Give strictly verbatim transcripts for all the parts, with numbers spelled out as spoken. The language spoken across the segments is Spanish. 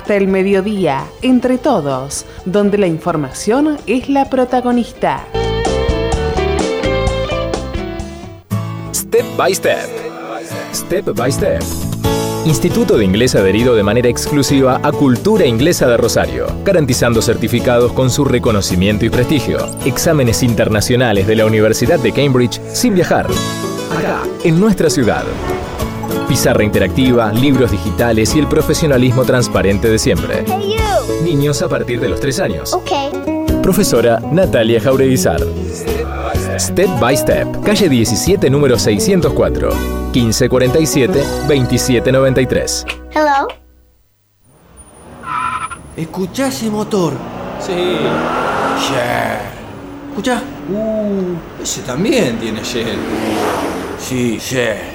Hasta el mediodía, entre todos, donde la información es la protagonista. Step by Step. Step by Step. Instituto de Inglés adherido de manera exclusiva a Cultura Inglesa de Rosario, garantizando certificados con su reconocimiento y prestigio. Exámenes internacionales de la Universidad de Cambridge sin viajar. Acá, en nuestra ciudad. Pizarra interactiva, libros digitales y el profesionalismo transparente de siempre. Hey you. Niños a partir de los tres años. Okay. Profesora Natalia Jaureguizar. Step by Step, calle diecisiete, número seiscientos cuatro, quince cuarenta y siete, veintisiete noventa y tres. Hello. ¿Escuchá ese motor? Sí. Shell. ¿Escuchá? Uh, ese también tiene Shell. Sí, Shell.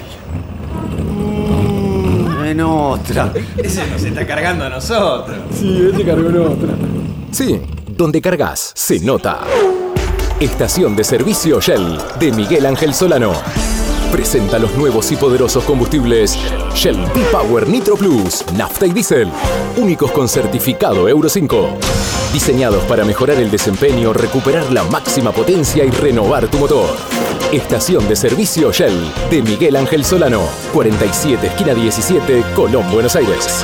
Mm, en otra. Ese nos está cargando a nosotros. Sí, ese cargó en otra. Sí, donde cargas, se nota. Estación de servicio Shell de Miguel Ángel Solano. Presenta los nuevos y poderosos combustibles Shell V-Power Nitro Plus, nafta y diésel, únicos con certificado Euro cinco. Diseñados para mejorar el desempeño, recuperar la máxima potencia y renovar tu motor. Estación de servicio Shell de Miguel Ángel Solano, cuarenta y siete, esquina diecisiete, Colón, Buenos Aires.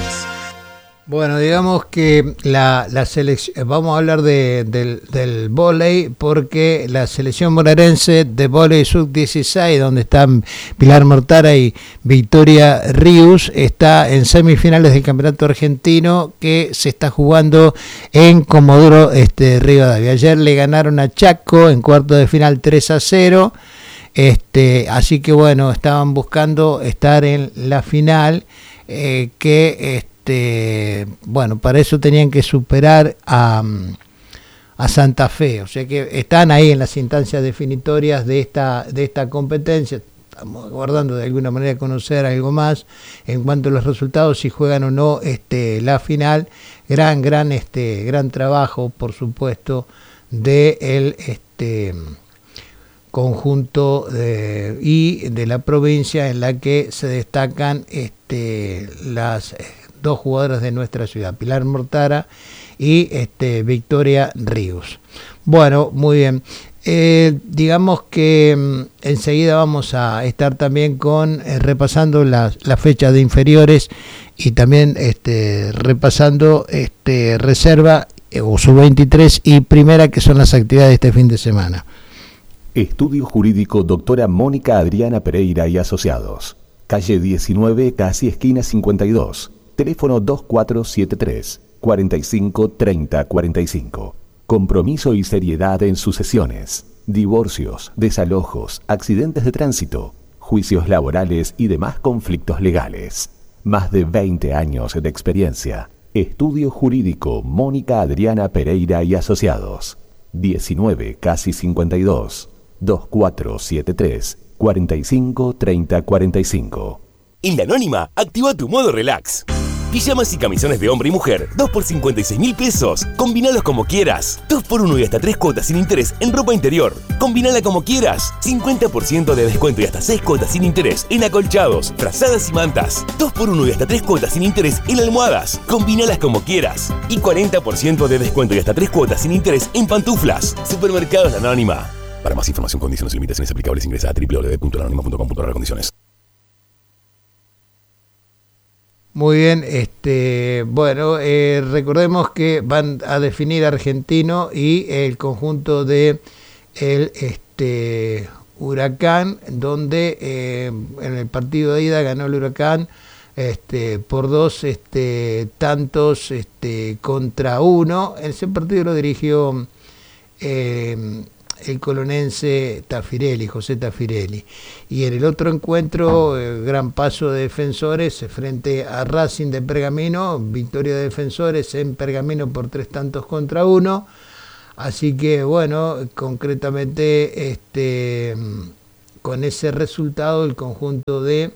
Bueno, digamos que la, la selección, vamos a hablar de, del, del vóley, porque la selección bonaerense de vóley sub dieciséis, donde están Pilar Mortara y Victoria Ríos, está en semifinales del campeonato argentino que se está jugando en Comodoro este, Rivadavia. Ayer le ganaron a Chaco en cuarto de final tres a cero, este, así que bueno, estaban buscando estar en la final, eh, que este, Este, bueno, para eso tenían que superar a, a Santa Fe, o sea que están ahí en las instancias definitorias de esta, de esta competencia. Estamos aguardando de alguna manera conocer algo más en cuanto a los resultados, si juegan o no este, la final. Gran, gran, este, gran trabajo, por supuesto, de el este, conjunto de, y de la provincia, en la que se destacan este, las dos jugadoras de nuestra ciudad, Pilar Mortara y este, Victoria Ríos. Bueno, muy bien. Eh, digamos que mm, enseguida vamos a estar también con eh, repasando las la fechas de inferiores y también este, repasando este, reserva eh, o sub veintitrés y primera, que son las actividades de este fin de semana. Estudio Jurídico Doctora Mónica Adriana Pereira y Asociados. Calle diecinueve, casi esquina cincuenta y dos. Teléfono dos cuatro siete tres, cuarenta y cinco, treinta, cuarenta y cinco. Compromiso y seriedad en sus sesiones. Divorcios, desalojos, accidentes de tránsito, juicios laborales y demás conflictos legales. Más de veinte años de experiencia. Estudio Jurídico Mónica Adriana Pereira y Asociados. diecinueve, casi cincuenta y dos. dos cuatro siete tres, cuarenta y cinco, treinta, cuarenta y cinco. En La Anónima, activa tu modo relax. Pijamas y camisones de hombre y mujer, dos por cincuenta y seis mil pesos. Combinalos como quieras. dos por uno y hasta tres cuotas sin interés en ropa interior. Combinala como quieras. cincuenta por ciento de descuento y hasta seis cuotas sin interés en acolchados, frazadas y mantas. dos por uno y hasta tres cuotas sin interés en almohadas. Combinalas como quieras. Y cuarenta por ciento de descuento y hasta tres cuotas sin interés en pantuflas. Supermercados La Anónima. Para más información, condiciones y limitaciones aplicables, ingresa a doble u doble u doble u punto la anónima punto com punto a r condiciones. Muy bien, este, bueno, eh, recordemos que van a definir Argentino y el conjunto de el este, Huracán, donde eh, en el partido de ida ganó el Huracán este, por dos este, tantos este, contra uno. Ese partido lo dirigió eh, el colonense Tafirelli, José Tafirelli. Y en el otro encuentro, el gran paso de Defensores frente a Racing de Pergamino, victoria de Defensores en Pergamino por tres tantos contra uno. Así que bueno, concretamente este, con ese resultado el conjunto de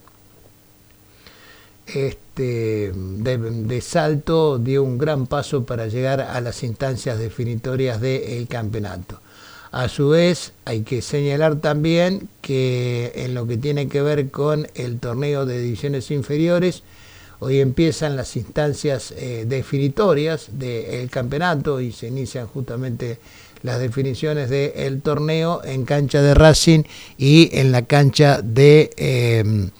este de, de Salto dio un gran paso para llegar a las instancias definitorias del campeonato. A su vez, hay que señalar también que en lo que tiene que ver con el torneo de divisiones inferiores, Hoy empiezan las instancias eh, definitorias del campeonato y se inician justamente las definiciones del torneo en cancha de Racing y en la cancha de eh,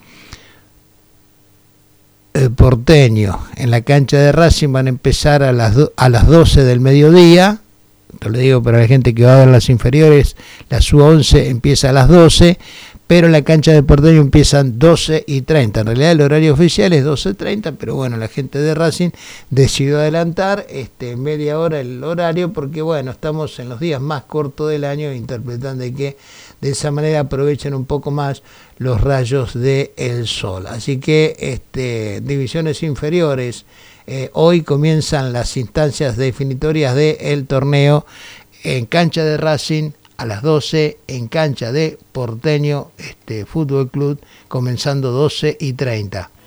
eh, Porteño. En la cancha de Racing van a empezar a las, do, a las doce del mediodía. Te lo digo para la gente que va a ver las inferiores, la sub once empieza a las doce, pero en la cancha de Porteño empiezan doce y treinta. En realidad el horario oficial es doce y treinta, pero bueno, la gente de Racing decidió adelantar este, media hora el horario porque bueno, estamos en los días más cortos del año, interpretando de que de esa manera aprovechen un poco más los rayos del sol. Así que este, divisiones inferiores, eh, hoy comienzan las instancias definitorias del torneo en cancha de Racing a las doce, en cancha de Porteño este, Fútbol Club, comenzando doce y treinta.